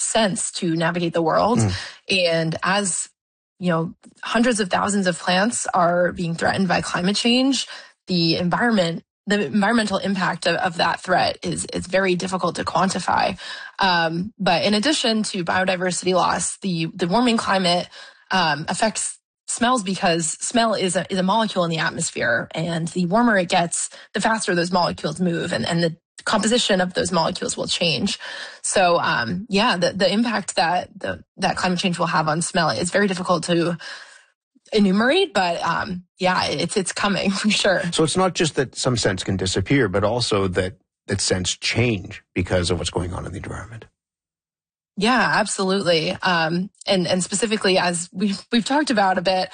sense to navigate the world. And as hundreds of thousands of plants are being threatened by climate change, the environmental impact of that threat is very difficult to quantify. But in addition to biodiversity loss, the warming climate affects smells because smell is a molecule in the atmosphere, and the warmer it gets, the faster those molecules move, and the composition of those molecules will change. So, the impact that climate change will have on smell is very difficult to enumerate, but it's coming for sure. So it's not just that some scents can disappear, but also that scents change because of what's going on in the environment. Yeah, absolutely. And specifically, as we've talked about a bit,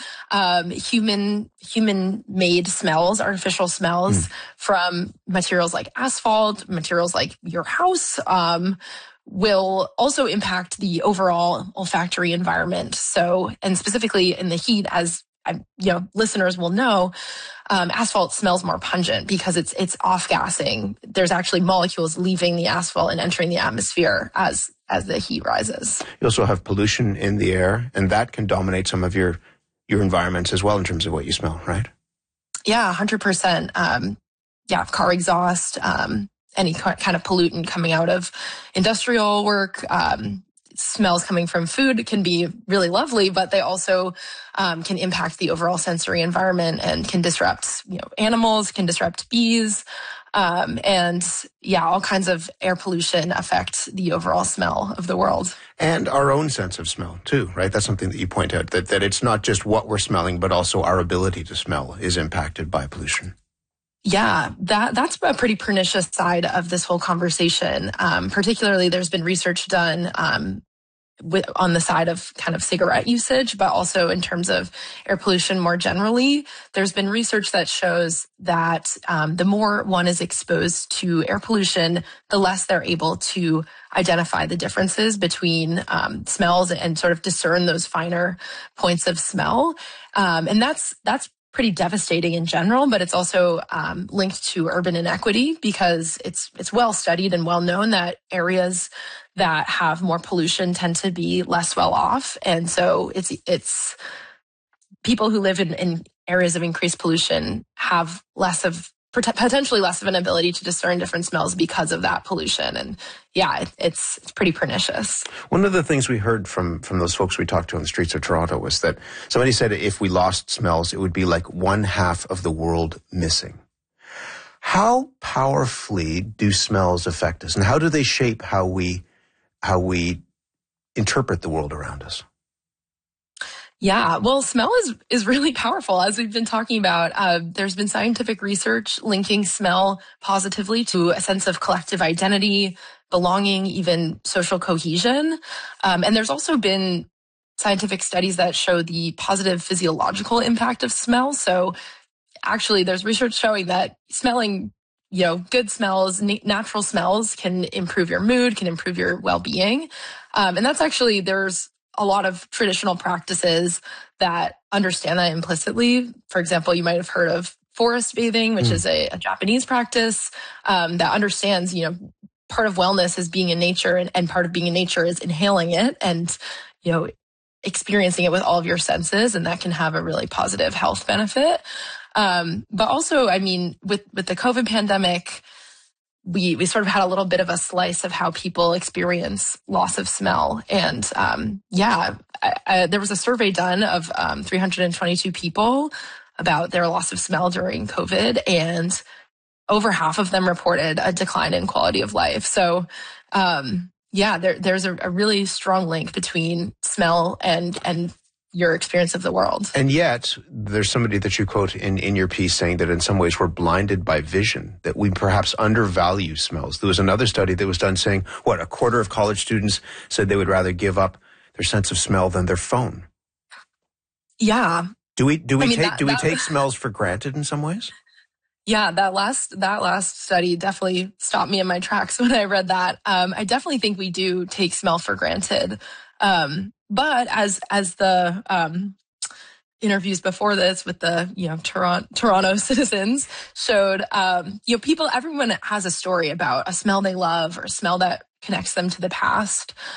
human-made smells, artificial smells from materials like asphalt, materials like your house, will also impact the overall olfactory environment. So, and specifically in the heat, as listeners will know, asphalt smells more pungent because it's off-gassing. There's actually molecules leaving the asphalt and entering the atmosphere as the heat rises. You also have pollution in the air, and that can dominate some of your environments as well in terms of what you smell, right? Yeah, 100%. Car exhaust, any kind of pollutant coming out of industrial work, smells coming from food can be really lovely, but they also can impact the overall sensory environment and can disrupt, animals, can disrupt bees. All kinds of air pollution affect the overall smell of the world. And our own sense of smell too, right? That's something that you point out, that it's not just what we're smelling, but also our ability to smell is impacted by pollution. Yeah, that's a pretty pernicious side of this whole conversation. Particularly, there's been research done on the side of kind of cigarette usage, but also in terms of air pollution more generally. There's been research that shows that the more one is exposed to air pollution, the less they're able to identify the differences between smells and sort of discern those finer points of smell. And that's pretty devastating in general, but it's also linked to urban inequity because it's well studied and well known that areas that have more pollution tend to be less well off. And so it's people who live in areas of increased pollution have potentially less of an ability to discern different smells because of that pollution. And it's pretty pernicious. One of the things we heard from those folks we talked to on the streets of Toronto was that somebody said if we lost smells, it would be like one half of the world missing. How powerfully do smells affect us, and how do they shape how we interpret the world around us? Yeah, well, smell is really powerful. As we've been talking about, there's been scientific research linking smell positively to a sense of collective identity, belonging, even social cohesion. And there's also been scientific studies that show the positive physiological impact of smell. So actually, there's research showing that smelling, good smells, natural smells can improve your mood, can improve your well-being. And that's actually, there's a lot of traditional practices that understand that implicitly. For example, you might have heard of forest bathing, which is a Japanese practice that understands, part of wellness is being in nature, and part of being in nature is inhaling it and, experiencing it with all of your senses, and that can have a really positive health benefit. But also, with the COVID pandemic, we sort of had a little bit of a slice of how people experience loss of smell. And there was a survey done of 322 people about their loss of smell during COVID, and over half of them reported a decline in quality of life. So there's a really strong link between smell and your experience of the world. And yet, there's somebody that you quote in your piece saying that in some ways we're blinded by vision, that we perhaps undervalue smells. There was another study that was done saying, a quarter of college students said they would rather give up their sense of smell than their phone. Yeah. Do we take smells for granted in some ways? Yeah, that last study definitely stopped me in my tracks when I read that. I definitely think we do take smell for granted. But as the interviews before this with the Toronto citizens showed, everyone has a story about a smell they love or a smell that connects them to the past.